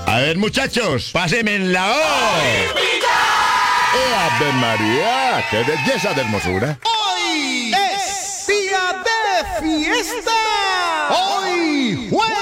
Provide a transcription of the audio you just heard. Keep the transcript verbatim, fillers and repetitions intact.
A ver, muchachos, pásenme en la O. ¡Eh, Ave María! ¡Qué belleza de hermosura! Hoy es día de fiesta. ¡Hoy!